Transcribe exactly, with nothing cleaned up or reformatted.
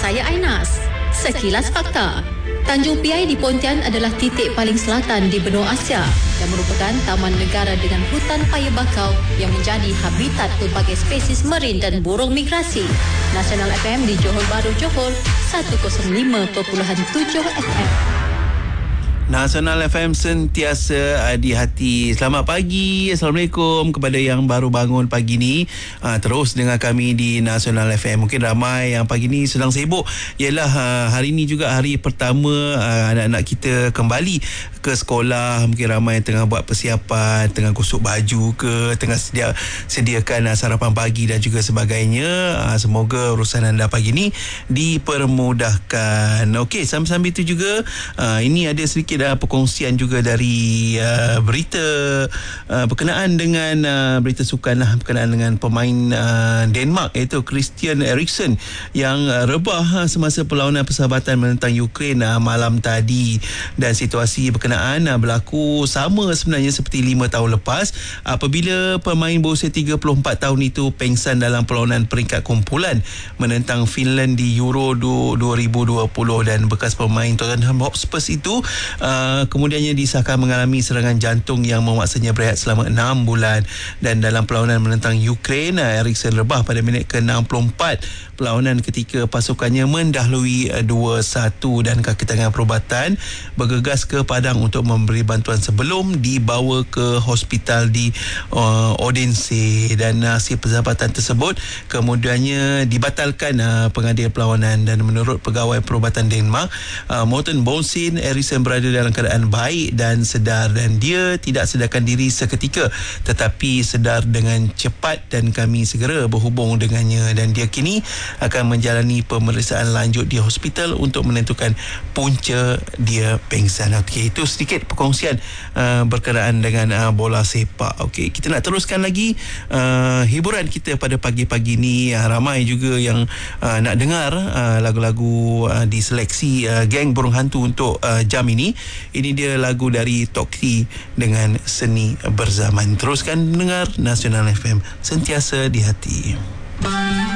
saya Ainas. Sekilas Fakta. Tanjung Piai di Pontian adalah titik paling selatan di benua Asia dan merupakan taman negara dengan hutan paya bakau yang menjadi habitat pelbagai spesies marin dan burung migrasi. Nasional F M di Johor Bahru, Johor, seratus lima perpuluhan tujuh F M. Nasional F M sentiasa uh, di hati. Selamat pagi, Assalamualaikum kepada yang baru bangun pagi ni. Uh, terus dengar kami di Nasional F M. Mungkin ramai yang pagi ni sedang sibuk. Ialah uh, hari ni juga hari pertama uh, anak-anak kita kembali ke sekolah. Mungkin ramai yang tengah buat persiapan, tengah gosok baju ke, tengah sedia, sediakan uh, sarapan pagi dan juga sebagainya. Uh, semoga urusan anda pagi ni dipermudahkan. Okey, sambil-sambil itu juga uh, ini ada sedikit uh, perkongsian juga dari uh, berita uh, berkenaan dengan uh, berita sukan lah, berkenaan dengan pemain uh, Denmark iaitu Christian Eriksen yang uh, rebah uh, semasa perlawanan persahabatan menentang Ukraine uh, malam tadi, dan situasi berkenaan uh, berlaku sama sebenarnya seperti lima tahun lepas apabila pemain berusia tiga puluh empat tahun itu pengsan dalam perlawanan peringkat kumpulan menentang Finland di Euro dua ribu dua puluh, dan bekas pemain Tottenham Hotspur itu Uh, kemudiannya disahkan mengalami serangan jantung yang memaksanya berehat selama enam bulan. Dan dalam perlawanan menentang Ukraine, uh, Eriksen rebah pada minit ke enam puluh empat perlawanan ketika pasukannya mendahului uh, dua satu, dan kaki tangan perubatan bergegas ke padang untuk memberi bantuan sebelum dibawa ke hospital di uh, Odense, dan hasil persahabatan tersebut kemudiannya dibatalkan uh, pengadil perlawanan. Dan menurut pegawai perubatan Denmark, uh, Morten Bonsin, Eriksen berada dalam keadaan baik dan sedar, dan dia tidak sedarkan diri seketika tetapi sedar dengan cepat, dan kami segera berhubung dengannya, dan dia kini akan menjalani pemeriksaan lanjut di hospital untuk menentukan punca dia pengsan. Okey, itu sedikit perkongsian uh, berkenaan dengan uh, bola sepak. Okey, kita nak teruskan lagi uh, hiburan kita pada pagi-pagi ni. Uh, ramai juga yang uh, nak dengar uh, lagu-lagu uh, diseleksi uh, geng burung hantu untuk uh, jam ini. Ini dia lagu dari Tokti dengan Seni Berzaman. Teruskan mendengar Nasional F M, sentiasa di hati.